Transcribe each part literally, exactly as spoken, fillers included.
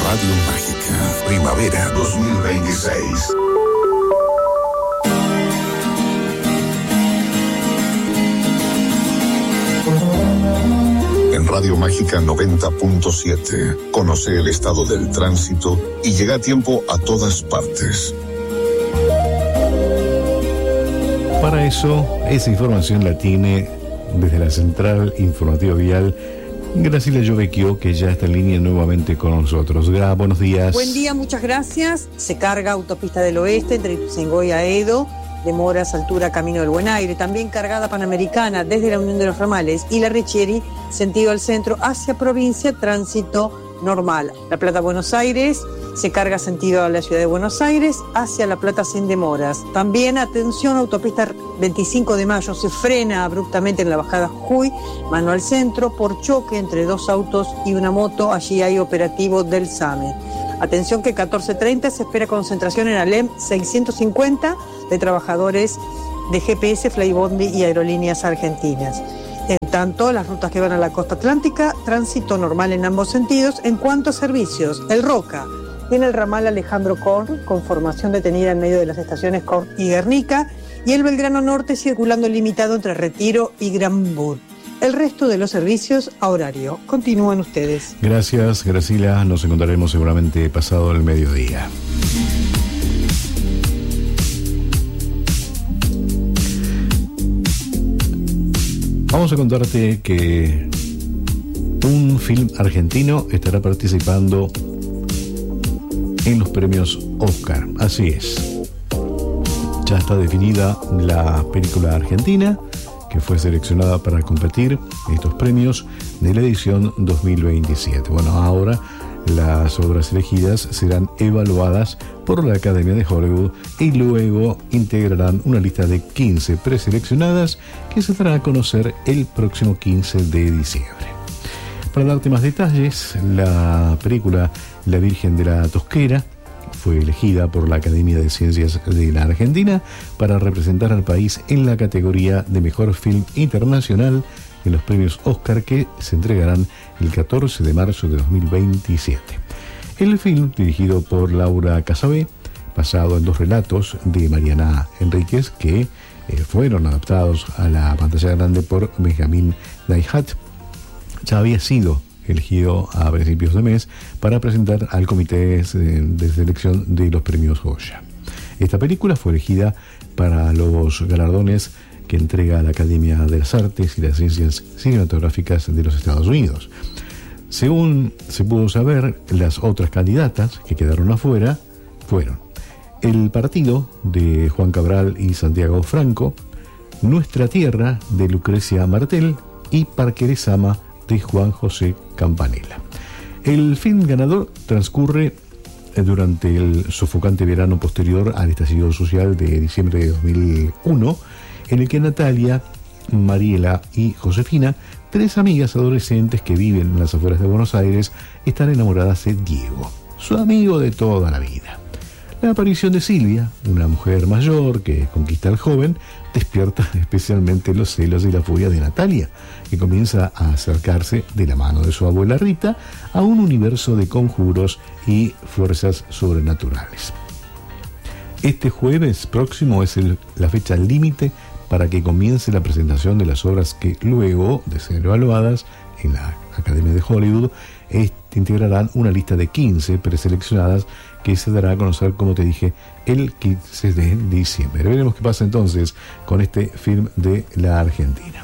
Radio Mágica, Primavera dos mil veintiséis. En Radio Mágica noventa punto siete, conoce el estado del tránsito y llega a tiempo a todas partes. Para eso, esa información la tiene desde la Central Informativa Vial Graciela Llovecchio, que ya está en línea nuevamente con nosotros. Gra, buenos días. Buen día, muchas gracias. Se carga Autopista del Oeste entre Ituzaingó a Edo, demoras altura Camino del Buen Aire, también cargada Panamericana desde la Unión de los Ramales y la Richieri, sentido al centro hacia provincia, tránsito normal. La Plata Buenos Aires se carga sentido a la ciudad de Buenos Aires hacia La Plata sin demoras. También atención, autopista veinticinco de mayo se frena abruptamente en la bajada Jujuy, mano al centro, por choque entre dos autos y una moto. Allí hay operativo del SAME. Atención que catorce treinta se espera concentración en Alem seiscientos cincuenta de trabajadores de G P S, Flybondi y Aerolíneas Argentinas. En tanto, las rutas que van a la costa atlántica, tránsito normal en ambos sentidos. En cuanto a servicios, el Roca tiene el ramal Alejandro Korn, con formación detenida en medio de las estaciones Korn y Guernica, y el Belgrano Norte circulando limitado entre Retiro y Granbur. El resto de los servicios a horario. Continúan ustedes. Gracias, Graciela. Nos encontraremos seguramente pasado el mediodía. Vamos a contarte que un film argentino estará participando en los premios Oscar. Así es. Ya está definida la película argentina que fue seleccionada para competir en estos premios de la edición dos mil veintisiete. Bueno, ahora las obras elegidas serán evaluadas por la Academia de Hollywood y luego integrarán una lista de quince preseleccionadas que se dará a conocer el próximo quince de diciembre. Para darte más detalles, la película La Virgen de la Tosquera fue elegida por la Academia de Ciencias de la Argentina para representar al país en la categoría de Mejor Film Internacional en los premios Oscar que se entregarán el catorce de marzo de dos mil veintisiete. El film, dirigido por Laura Casabé, basado en dos relatos de Mariana Enríquez que eh, fueron adaptados a la pantalla grande por Benjamín Daihat, ya había sido elegido a principios de mes para presentar al comité de selección de los premios Goya. Esta película fue elegida para los galardones que entrega la Academia de las Artes y las Ciencias Cinematográficas de los Estados Unidos. Según se pudo saber, las otras candidatas que quedaron afuera fueron El Partido de Juan Cabral y Santiago Franco, Nuestra Tierra de Lucrecia Martel y Parque de Sama de Juan José Campanella. El film ganador transcurre durante el sofocante verano posterior al estallido social de diciembre de dos mil uno, en el que Natalia, Mariela y Josefina, tres amigas adolescentes que viven en las afueras de Buenos Aires, están enamoradas de Diego, su amigo de toda la vida. La aparición de Silvia, una mujer mayor que conquista al joven, despierta especialmente los celos y la furia de Natalia, que comienza a acercarse de la mano de su abuela Rita a un universo de conjuros y fuerzas sobrenaturales. Este jueves próximo es el, la fecha límite para que comience la presentación de las obras que luego de ser evaluadas en la Academia de Hollywood este, integrarán una lista de quince preseleccionadas que se dará a conocer, como te dije, el quince de diciembre. Veremos qué pasa entonces con este film de la Argentina.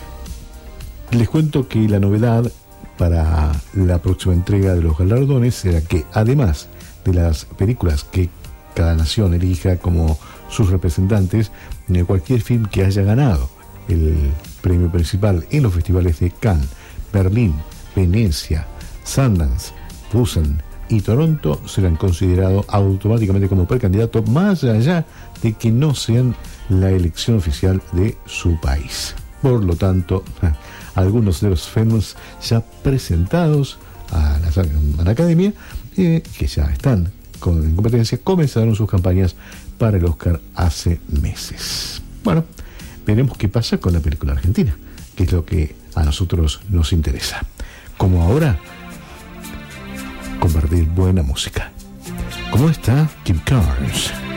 Les cuento que la novedad para la próxima entrega de los galardones será que, además de las películas que cada nación elija como sus representantes, cualquier film que haya ganado el premio principal en los festivales de Cannes, Berlín, Venecia, Sundance, Busan y Toronto serán considerados automáticamente como precandidato, más allá de que no sean la elección oficial de su país. Por lo tanto, algunos de los films ya presentados a la, a la Academia, eh, que ya están con, en competencia, comenzaron sus campañas para el Oscar hace meses. Bueno, veremos qué pasa con la película argentina, que es lo que a nosotros nos interesa. Como ahora, compartir buena música. Como esta, Kim Carnes.